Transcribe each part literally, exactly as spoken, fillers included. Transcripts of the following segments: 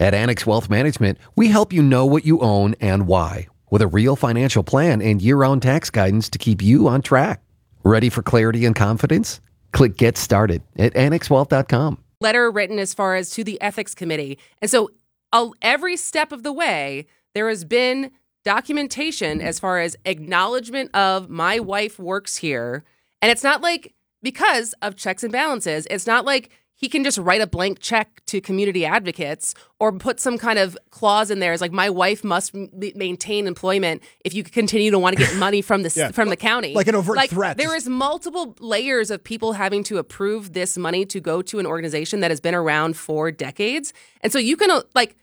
At Annex Wealth Management, we help you know what you own and why, with a real financial plan and year-round tax guidance to keep you on track. Ready for clarity and confidence? Click Get Started at annex wealth dot com. Letter written as far as to the ethics committee. And so I'll, every step of the way, there has been documentation as far as acknowledgement of my wife works here. And it's not like because of checks and balances. It's not like he can just write a blank check to community advocates or put some kind of clause in there. It's like my wife must m- maintain employment if you continue to want to get money from the yeah. from the county. Like an overt like, threat. There is multiple layers of people having to approve this money to go to an organization that has been around for decades. And so you can uh, like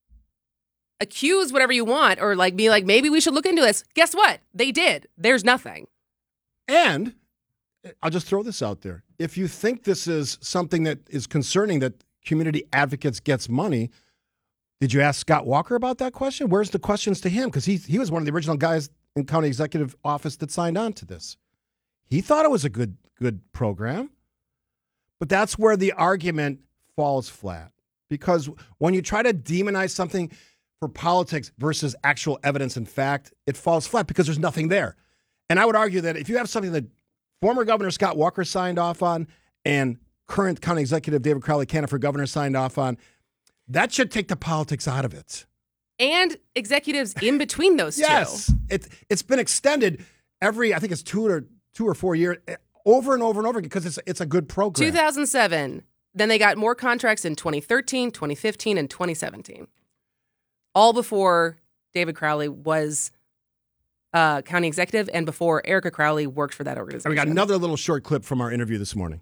accuse whatever you want or like be like, maybe we should look into this. Guess what? They did. There's nothing. And I'll just throw this out there. If you think this is something that is concerning that community advocates gets money, did you ask Scott Walker about that question? Where's the questions to him? Because he he was one of the original guys in county executive office that signed on to this. He thought it was a good good program. But that's where the argument falls flat. Because when you try to demonize something for politics versus actual evidence and fact, it falls flat because there's nothing there. And I would argue that if you have something that former Governor Scott Walker signed off on and current County Executive David Crowley Cannon for governor signed off on, that should take the politics out of it. And executives in between those yes, two. Yes, it, it's been extended every, I think it's two or two or four years, over and over and over again because it's, it's a good program. two thousand seven, then they got more contracts in twenty thirteen, twenty fifteen, and twenty seventeen. All before David Crowley was Uh, county executive, and before Erica Crowley worked for that organization. And we got another little short clip from our interview this morning.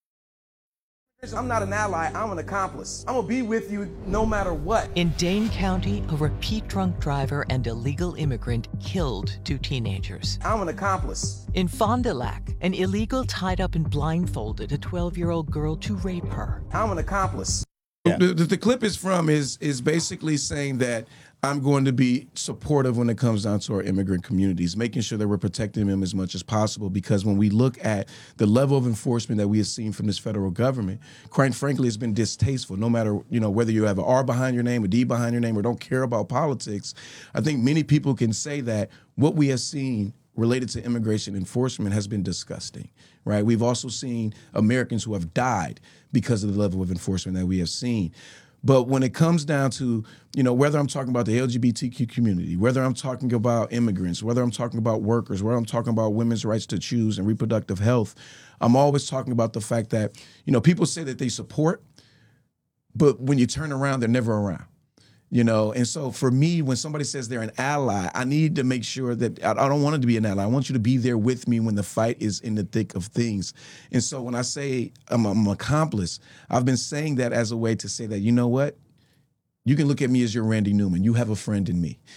I'm not an ally, I'm an accomplice. I'm gonna be with you no matter what. In Dane County, a repeat drunk driver and illegal immigrant killed two teenagers. I'm an accomplice. In Fond du Lac, an illegal tied up and blindfolded a twelve-year-old girl to rape her. I'm an accomplice. Yeah. The, the, the clip is from is is basically saying that I'm going to be supportive when it comes down to our immigrant communities, making sure that we're protecting them as much as possible. Because when we look at the level of enforcement that we have seen from this federal government, quite frankly, it's been distasteful. No matter, you know, whether you have an R behind your name, a D behind your name, or don't care about politics, I think many people can say that what we have seen related to immigration enforcement has been disgusting, right? We've also seen Americans who have died because of the level of enforcement that we have seen. But when it comes down to, you know, whether I'm talking about the L G B T Q community, whether I'm talking about immigrants, whether I'm talking about workers, whether I'm talking about women's rights to choose and reproductive health, I'm always talking about the fact that, you know, people say that they support, but when you turn around, they're never around. You know, and so for me, when somebody says they're an ally, I need to make sure that I, I don't want it to be an ally. I want you to be there with me when the fight is in the thick of things. And so when I say I'm, I'm an accomplice, I've been saying that as a way to say that, you know what? You can look at me as your Randy Newman. You have a friend in me.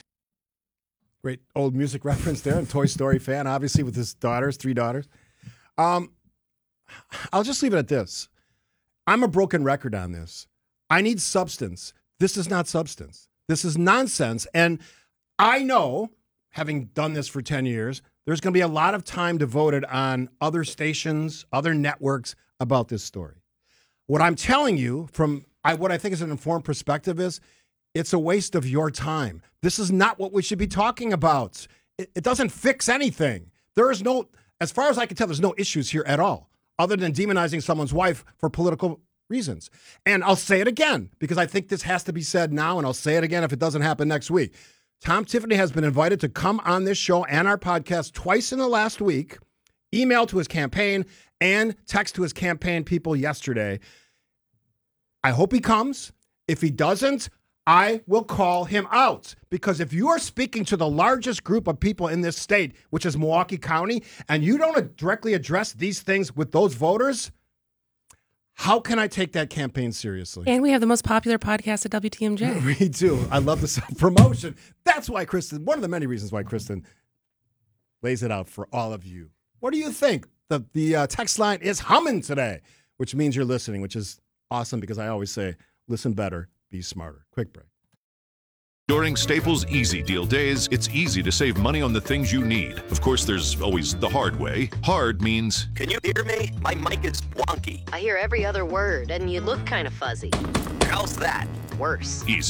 Great old music reference there. And Toy Story fan, obviously, with his daughters, three daughters. Um, I'll just leave it at this. I'm a broken record on this. I need substance. This is not substance. This is nonsense. And I know, having done this for ten years, there's going to be a lot of time devoted on other stations, other networks about this story. What I'm telling you from I, what I think is an informed perspective is it's a waste of your time. This is not what we should be talking about. It, it doesn't fix anything. There is no, as far as I can tell, there's no issues here at all, other than demonizing someone's wife for political reasons. And I'll say it again, because I think this has to be said now, and I'll say it again if it doesn't happen next week. Tom Tiffany has been invited to come on this show and our podcast twice in the last week, email to his campaign and text to his campaign people yesterday. I hope he comes. If he doesn't, I will call him out, because if you are speaking to the largest group of people in this state, which is Milwaukee County, and you don't directly address these things with those voters, how can I take that campaign seriously? And we have the most popular podcast at W T M J. We do. I love the self-promotion. That's why Kristen, one of the many reasons why Kristen lays it out for all of you. What do you think? The, the uh, text line is humming today, which means you're listening, which is awesome, because I always say, listen better, be smarter. Quick break. During Staples Easy Deal days, it's easy to save money on the things you need. Of course, there's always the hard way. Hard means... Can you hear me? My mic is wonky. I hear every other word, and you look kind of fuzzy. How's that? Worse. Easy